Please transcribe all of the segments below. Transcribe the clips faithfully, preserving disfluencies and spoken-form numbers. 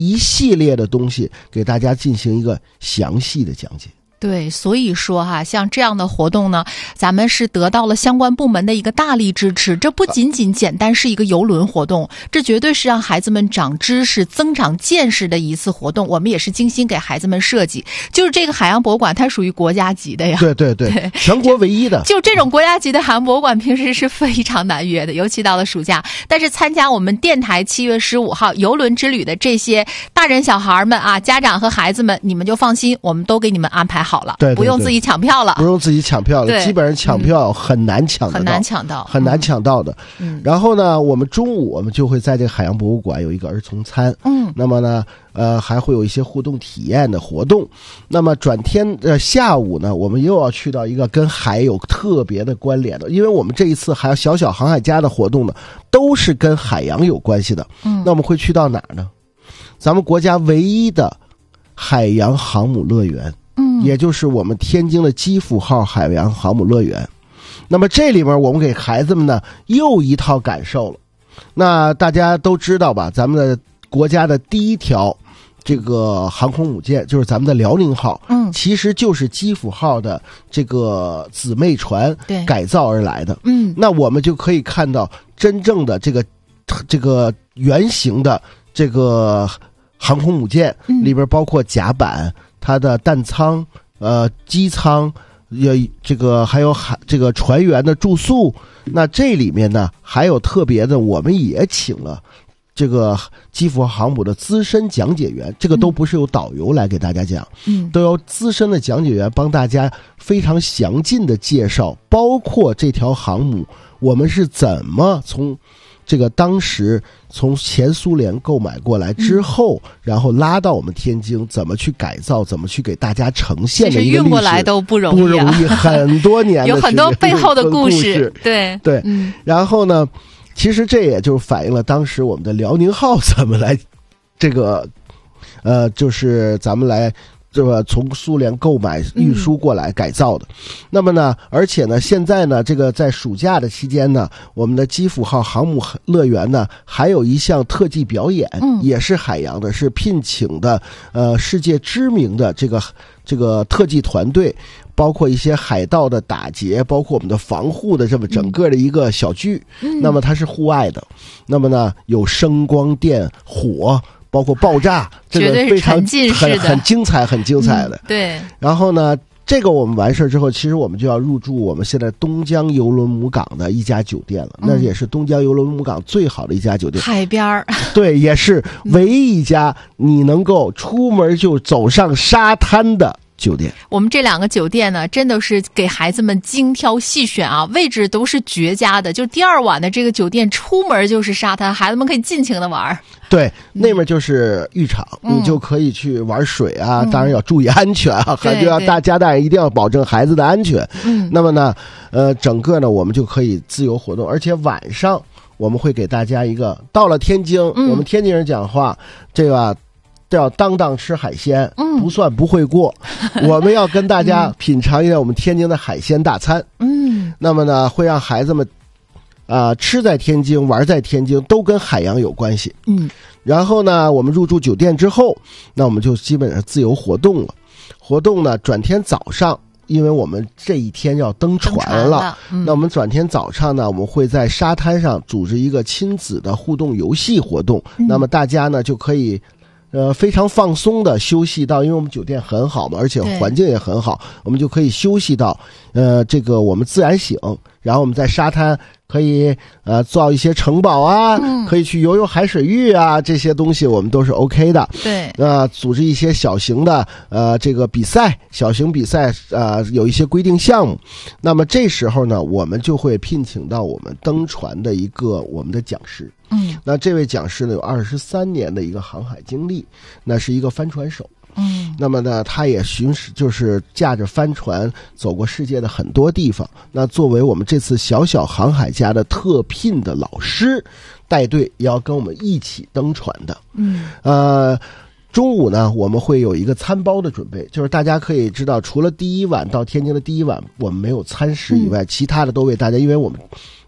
一系列的东西给大家进行一个详细的讲解。 对，所以说哈，像这样的活动呢，咱们是得到了相关部门的一个大力支持。这不仅仅简单是一个邮轮活动，这绝对是让孩子们长知识、增长见识的一次活动。我们也是精心给孩子们设计。就是这个海洋博物馆，它属于国家级的呀。 对对对，对全国唯一的。 就这种国家级的海洋博物馆，平时是非常难约的，尤其到了暑假。但是参加我们电台七月十五号邮轮之旅的这些大人小孩们啊，家长和孩子们，你们就放心，我们都给你们安排好。好了， 对对对， 不用自己抢票了， 不用自己抢票了，基本上抢票很难抢得到， 很难抢到， 很难抢到的。 嗯， 然后呢，我们中午我们就会在这个海洋博物馆有一个儿童餐， 嗯， 那么呢，呃，还会有一些互动体验的活动。那么转天呃下午呢，我们又要去到一个跟海有特别的关联的，因为我们这一次还有小小航海家的活动呢，都是跟海洋有关系的。 嗯， 那我们会去到哪儿呢？咱们国家唯一的海洋航母乐园。 嗯， 也就是我们天津的基辅号海洋航母乐园。那么这里面我们给孩子们呢又一套感受了。那大家都知道吧，咱们的国家的第一条这个航空母舰就是咱们的辽宁号， 嗯， 其实就是基辅号的这个姊妹船改造而来的。 嗯， 那我们就可以看到真正的这个这个原型的这个航空母舰里边包括甲板。它的弹舱、呃机舱，有这个还有海这个船员的住宿。那这里面呢还有特别的，我们也请了这个基辅航母的资深讲解员，这个都不是由导游来给大家讲， 嗯， 都由资深的讲解员帮大家非常详尽的介绍，包括这条航母我们是怎么从这个当时从前苏联购买过来之后、嗯、然后拉到我们天津，怎么去改造，怎么去给大家呈现的一个历史， 运过来都不容易、啊、 不容易，很多年的有很多背后的故事，对对、嗯，然后呢，其实这也就反映了当时我们的辽宁号怎么来这个呃就是咱们来这个从苏联购买运输过来改造的、嗯、那么呢而且呢现在呢这个在暑假的期间呢，我们的基辅号航母乐园呢还有一项特技表演、嗯、也是海洋的，是聘请的呃世界知名的这个这个特技团队，包括一些海盗的打劫，包括我们的防护的这么整个的一个小剧、嗯、那么它是户外的，那么呢有声光电火包括爆炸，这个非常很很精彩很精彩的、 嗯、对。 然后呢这个我们完事之后，其实我们就要入住我们现在东江邮轮母港的一家酒店了、嗯、那也是东江邮轮母港最好的一家酒店， 海边儿， 对，也是唯一一家你能够出门就走上沙滩的酒店。 我们这两个酒店呢，真的是给孩子们精挑细选啊，位置都是绝佳的。就第二晚的这个酒店，出门就是沙滩，孩子们可以尽情的玩。 对，那面就是浴场、嗯、你就可以去玩水啊、嗯、当然要注意安全啊，还就要大家大人一定要保证孩子的安全。 嗯， 那么呢呃整个呢我们就可以自由活动，而且晚上我们会给大家一个，到了天津、嗯、我们天津人讲话这个叫当当吃海鲜、嗯、不算不会过我们要跟大家品尝一下我们天津的海鲜大餐。 嗯， 那么呢会让孩子们啊、呃，吃在天津玩在天津都跟海洋有关系。 嗯，然后呢我们入住酒店之后，那我们就基本上自由活动了。活动呢转天早上，因为我们这一天要登船了, 登船了、嗯、 那我们转天早上呢我们会在沙滩上组织一个亲子的互动游戏活动、嗯、那么大家呢就可以呃，非常放松的休息到，因为我们酒店很好嘛，而且环境也很好，我们就可以休息到，呃，这个我们自然醒，然后我们在沙滩可以呃造一些城堡啊、嗯，可以去游泳海水浴啊，这些东西我们都是 OK 的。 对， 呃，组织一些小型的呃这个比赛，小型比赛呃有一些规定项目。那么这时候呢，我们就会聘请到我们登船的一个我们的讲师。 嗯， 那这位讲师呢有二十三年的一个航海经历，那是一个帆船手。 嗯， 那么呢他也巡视，就是驾着帆船走过世界的很多地方。那作为我们这次小小航海家的特聘的老师，带队也要跟我们一起登船的。 嗯， 呃中午呢我们会有一个餐包的准备，就是大家可以知道，除了第一晚到天津的第一晚我们没有餐食以外、嗯、其他的都为大家，因为我们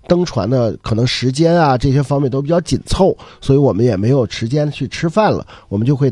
登船呢，可能时间啊这些方面都比较紧凑，所以我们也没有时间去吃饭了，我们就会